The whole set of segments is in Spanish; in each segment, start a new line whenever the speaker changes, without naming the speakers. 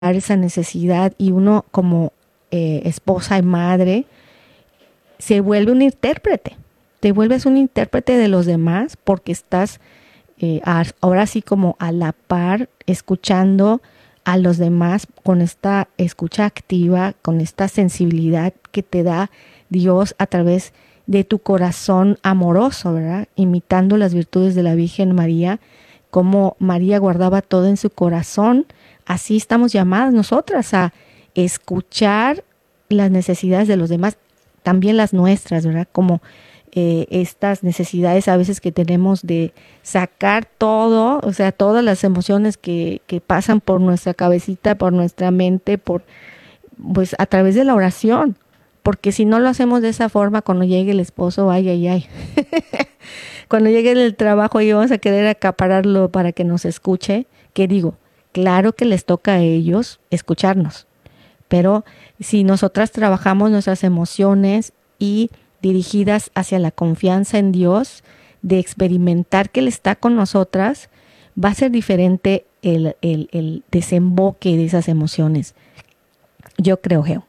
esa necesidad y uno como esposa y madre se vuelve un intérprete. Te vuelves un intérprete de los demás porque estás ahora sí como a la par escuchando a los demás con esta escucha activa, con esta sensibilidad que te da Dios a través de tu corazón amoroso, ¿verdad? Imitando las virtudes de la Virgen María, como María guardaba todo en su corazón. Así estamos llamadas nosotras a escuchar las necesidades de los demás, también las nuestras, ¿verdad? Como estas necesidades a veces que tenemos de sacar todo, o sea, todas las emociones que pasan por nuestra cabecita, por nuestra mente, pues a través de la oración. Porque si no lo hacemos de esa forma, cuando llegue el esposo, ay, ay, ay. Cuando llegue el trabajo y vamos a querer acapararlo para que nos escuche, ¿qué digo? Claro que les toca a ellos escucharnos, pero si nosotras trabajamos nuestras emociones y dirigidas hacia la confianza en Dios, de experimentar que Él está con nosotras, va a ser diferente el desemboque de esas emociones. Yo creo, Geo.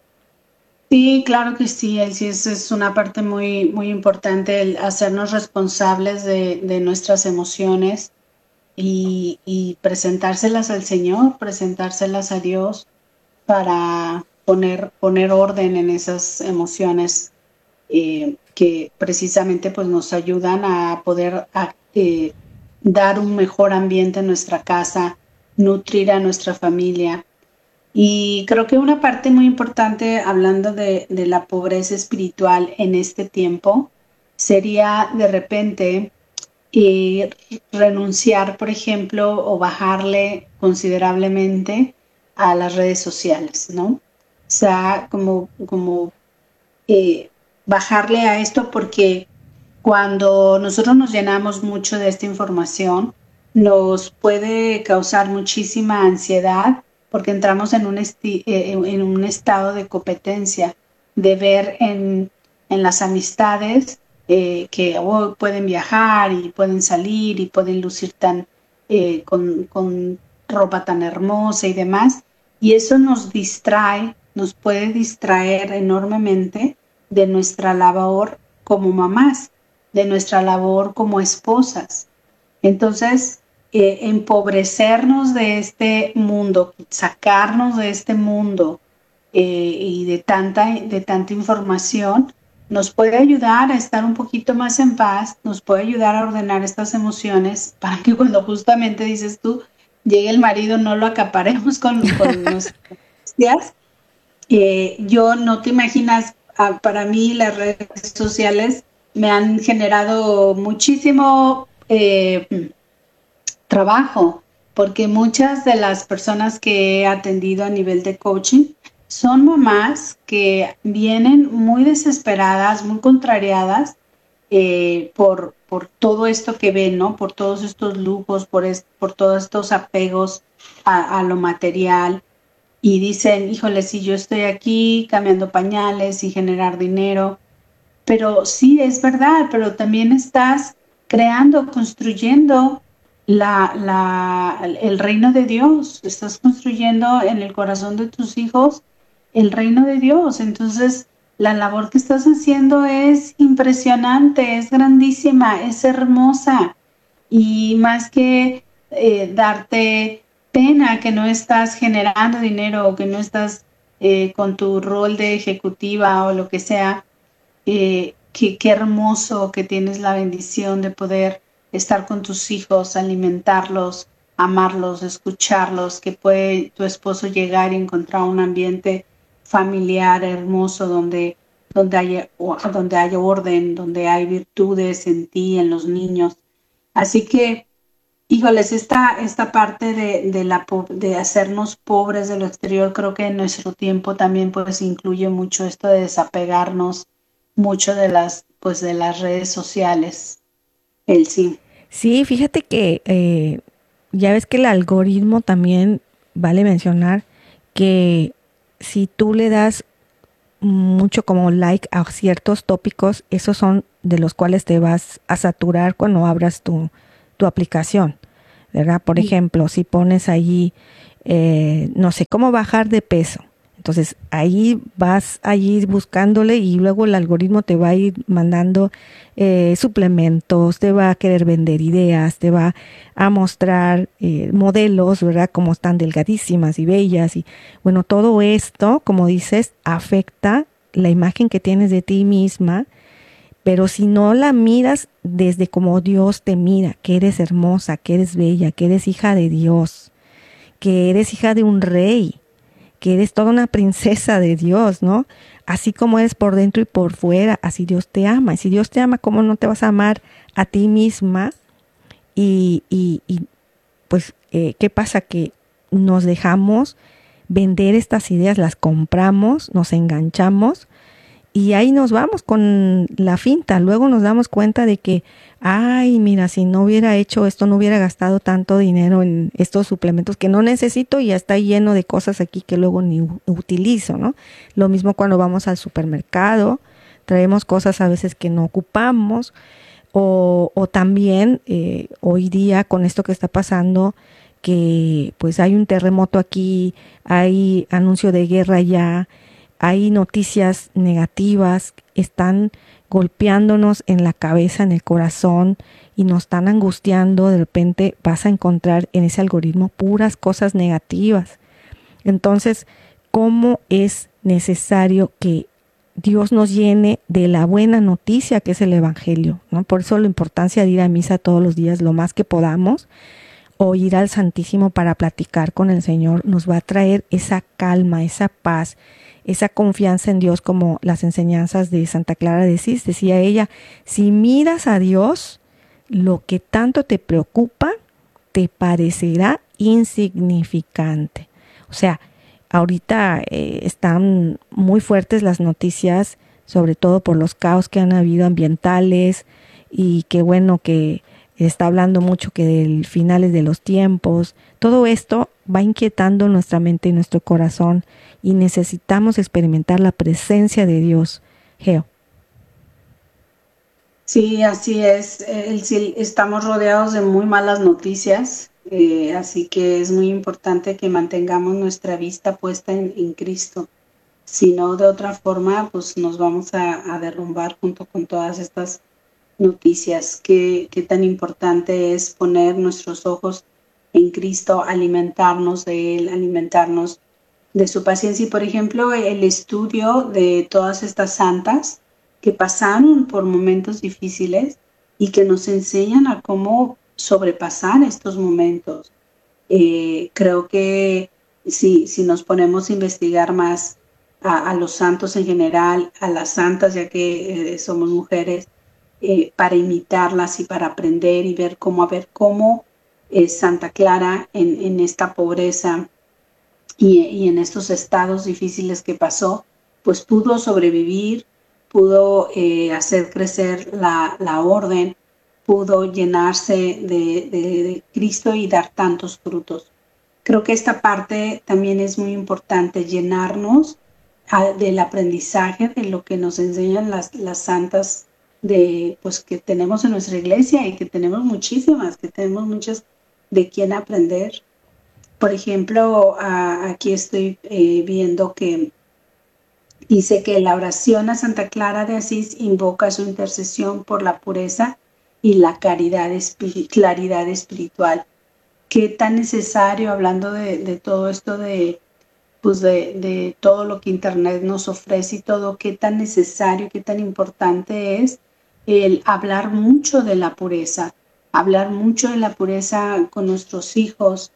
Sí, claro que sí, Elsie, esa es una parte muy, muy importante, el hacernos responsables de nuestras emociones y presentárselas al Señor, presentárselas a Dios para poner orden en esas emociones que precisamente pues nos ayudan a poder dar un mejor ambiente en nuestra casa, nutrir a nuestra familia. Y creo que una parte muy importante, hablando de la pobreza espiritual en este tiempo, sería de repente renunciar, por ejemplo, o bajarle considerablemente a las redes sociales, ¿no? O sea, como bajarle a esto porque cuando nosotros nos llenamos mucho de esta información, nos puede causar muchísima ansiedad porque entramos en un estado de competencia, de ver en las amistades que pueden viajar y pueden salir y pueden lucir con ropa tan hermosa y demás. Y eso nos distrae, nos puede distraer enormemente de nuestra labor como mamás, de nuestra labor como esposas. Entonces, empobrecernos de este mundo, sacarnos de este mundo y de tanta información, nos puede ayudar a estar un poquito más en paz, nos puede ayudar a ordenar estas emociones para que cuando justamente dices tú, llegue el marido, no lo acaparemos con nuestras angustias. Yo no te imaginas, para mí las redes sociales me han generado muchísimo trabajo, porque muchas de las personas que he atendido a nivel de coaching son mamás que vienen muy desesperadas, muy contrariadas por todo esto que ven, ¿no? Por todos estos lujos, por todos estos apegos a lo material. Y dicen, híjole, si yo estoy aquí cambiando pañales y generar dinero, pero sí es verdad, pero también estás creando, construyendo el reino de Dios, estás construyendo en el corazón de tus hijos el reino de Dios. Entonces, la labor que estás haciendo es impresionante, es grandísima, es hermosa. Y más que darte pena que no estás generando dinero o que no estás con tu rol de ejecutiva o lo que sea, qué hermoso que tienes la bendición de poder estar con tus hijos, alimentarlos, amarlos, escucharlos, que puede tu esposo llegar y encontrar un ambiente familiar hermoso donde haya orden, donde hay virtudes en ti, en los niños. Así que, híjoles, esta parte de hacernos pobres de lo exterior, creo que en nuestro tiempo también pues incluye mucho esto de desapegarnos mucho de las redes sociales. El sí.
Sí, fíjate que ya ves que el algoritmo también vale mencionar que si tú le das mucho como like a ciertos tópicos, esos son de los cuales te vas a saturar cuando abras tu aplicación, ¿verdad? Por ejemplo, si pones allí no sé, cómo bajar de peso. Entonces ahí vas allí buscándole y luego el algoritmo te va a ir mandando suplementos, te va a querer vender ideas, te va a mostrar modelos, ¿verdad? Como están delgadísimas y bellas. Y bueno, todo esto, como dices, afecta la imagen que tienes de ti misma, pero si no la miras desde como Dios te mira, que eres hermosa, que eres bella, que eres hija de Dios, que eres hija de un rey, que eres toda una princesa de Dios, ¿no? Así como eres por dentro y por fuera, así Dios te ama. Y si Dios te ama, ¿cómo no te vas a amar a ti misma? Y pues, ¿qué pasa? Que nos dejamos vender estas ideas, las compramos, nos enganchamos y ahí nos vamos con la finta. Luego nos damos cuenta de que, ay, mira, si no hubiera hecho esto, no hubiera gastado tanto dinero en estos suplementos que no necesito y ya está lleno de cosas aquí que luego ni utilizo, ¿no? Lo mismo cuando vamos al supermercado, traemos cosas a veces que no ocupamos o también hoy día con esto que está pasando, que pues hay un terremoto aquí, hay anuncio de guerra ya, hay noticias negativas, están golpeándonos en la cabeza, en el corazón y nos están angustiando. De repente vas a encontrar en ese algoritmo puras cosas negativas. Entonces, ¿cómo es necesario que Dios nos llene de la buena noticia que es el Evangelio, ¿no? Por eso la importancia de ir a misa todos los días, lo más que podamos, o ir al Santísimo para platicar con el Señor, nos va a traer esa calma, esa paz, esa confianza en Dios, como las enseñanzas de Santa Clara de Asís. Decía ella, si miras a Dios, lo que tanto te preocupa te parecerá insignificante. O sea, ahorita están muy fuertes las noticias, sobre todo por los caos que han habido ambientales y qué bueno que está hablando mucho que del finales de los tiempos. Todo esto va inquietando nuestra mente y nuestro corazón y necesitamos experimentar la presencia de Dios. Geo.
Sí, así es. Sí, estamos rodeados de muy malas noticias, así que es muy importante que mantengamos nuestra vista puesta en Cristo. Si no, de otra forma, pues nos vamos a derrumbar junto con todas estas noticias. Qué tan importante es poner nuestros ojos en Cristo, alimentarnos de Él, alimentarnos de su paciencia. Y por ejemplo, el estudio de todas estas santas que pasaron por momentos difíciles y que nos enseñan a cómo sobrepasar estos momentos. Creo que si nos ponemos a investigar más a los santos en general, a las santas, ya que somos mujeres, para imitarlas y para aprender y ver cómo, Santa Clara en esta pobreza y en estos estados difíciles que pasó, pues pudo sobrevivir, pudo hacer crecer la orden, pudo llenarse de Cristo y dar tantos frutos. Creo que esta parte también es muy importante, llenarnos del aprendizaje de lo que nos enseñan las santas pues que tenemos en nuestra iglesia y que tenemos muchísimas, que tenemos muchas de quien aprender. Por ejemplo, aquí estoy viendo que dice que la oración a Santa Clara de Asís invoca su intercesión por la pureza y la claridad espiritual. Qué tan necesario, hablando de todo esto pues de todo lo que Internet nos ofrece y todo, qué tan necesario, qué tan importante es el hablar mucho de la pureza con nuestros hijos,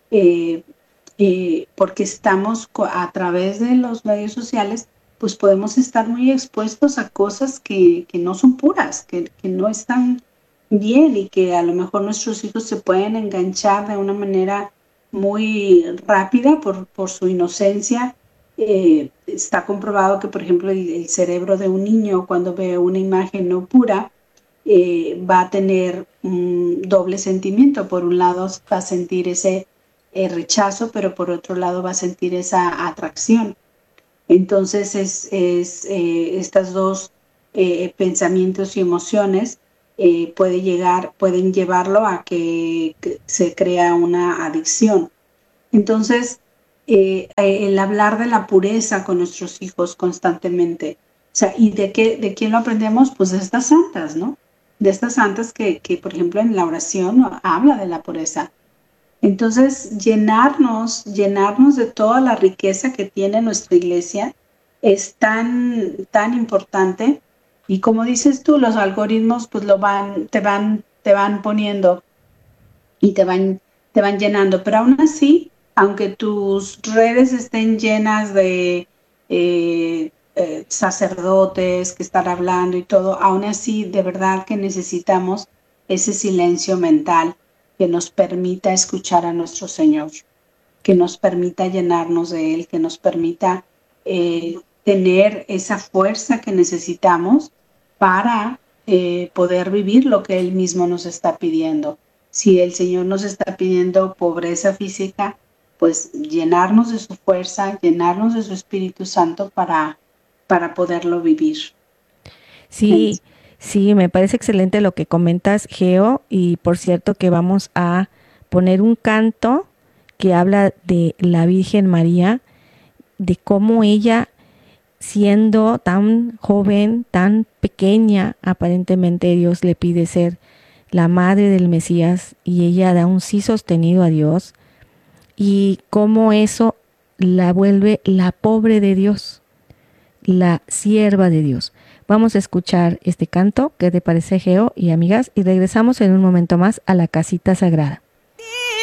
porque estamos a través de los medios sociales, pues podemos estar muy expuestos a cosas que no son puras, que no están bien y que a lo mejor nuestros hijos se pueden enganchar de una manera muy rápida por su inocencia. Está comprobado que, por ejemplo, el cerebro de un niño cuando ve una imagen no pura va a tener un doble sentimiento. Por un lado va a sentir ese rechazo, pero por otro lado va a sentir esa atracción. Entonces estas dos pensamientos y emociones pueden llevarlo a que se crea una adicción. Entonces, el hablar de la pureza con nuestros hijos constantemente. O sea, ¿y de quién lo aprendemos? Pues de estas santas, ¿no? De estas santas que, por ejemplo, en la oración habla de la pureza. Entonces, llenarnos de toda la riqueza que tiene nuestra iglesia es tan, tan importante. Y como dices tú, los algoritmos pues te van poniendo y te van llenando. Pero aún así, aunque tus redes estén llenas de sacerdotes que están hablando y todo, aún así de verdad que necesitamos ese silencio mental que nos permita escuchar a nuestro Señor, que nos permita llenarnos de Él, que nos permita tener esa fuerza que necesitamos para poder vivir lo que Él mismo nos está pidiendo. Si el Señor nos está pidiendo pobreza física, pues llenarnos de su fuerza, llenarnos de su Espíritu Santo para poderlo vivir.
Sí, sí, me parece excelente lo que comentas, Geo, y por cierto que vamos a poner un canto que habla de la Virgen María, de cómo ella, siendo tan joven, tan pequeña, aparentemente Dios le pide ser la madre del Mesías y ella da un sí sostenido a Dios y cómo eso la vuelve la pobre de Dios, la sierva de Dios. Vamos a escuchar este canto. ¿Qué te parece, Geo y amigas? Y regresamos en un momento más a la casita sagrada.